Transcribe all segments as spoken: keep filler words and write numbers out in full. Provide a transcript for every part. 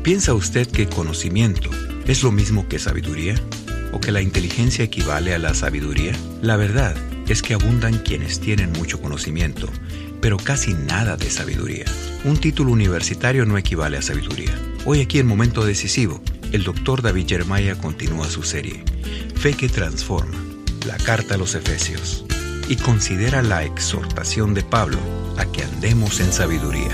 ¿Piensa usted que conocimiento es lo mismo que sabiduría? ¿O que la inteligencia equivale a la sabiduría? La verdad es que abundan quienes tienen mucho conocimiento, pero casi nada de sabiduría. Un título universitario no equivale a sabiduría. Hoy aquí en Momento Decisivo, el doctor David Jeremiah continúa su serie, Fe que Transforma, la carta a los Efesios, y considera la exhortación de Pablo a que andemos en sabiduría.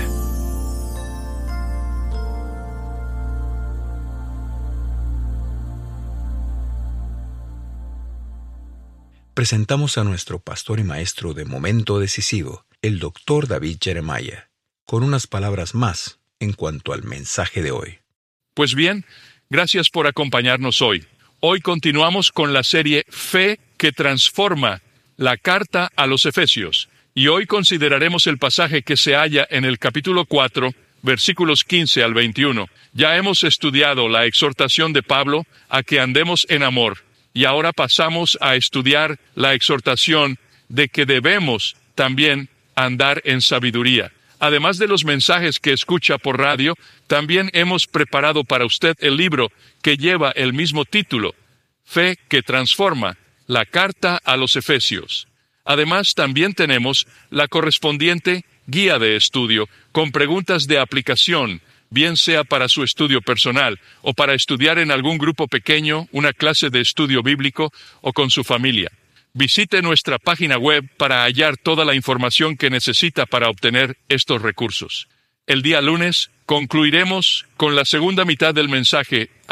Presentamos a nuestro pastor y maestro de Momento Decisivo, el doctor David Jeremiah, con unas palabras más en cuanto al mensaje de hoy. Pues bien, gracias por acompañarnos hoy. Hoy continuamos con la serie Fe que Transforma, la carta a los Efesios. Y hoy consideraremos el pasaje que se halla en el capítulo cuatro, versículos quince al veintiuno. Ya hemos estudiado la exhortación de Pablo a que andemos en amor. Y ahora pasamos a estudiar la exhortación de que debemos también andar en sabiduría. Además de los mensajes que escucha por radio, también hemos preparado para usted el libro que lleva el mismo título, Fe que Transforma, la carta a los Efesios. Además, también tenemos la correspondiente guía de estudio con preguntas de aplicación, bien sea para su estudio personal o para estudiar en algún grupo pequeño, una clase de estudio bíblico o con su familia. Visite nuestra página web para hallar toda la información que necesita para obtener estos recursos. El día lunes concluiremos con la segunda mitad del mensaje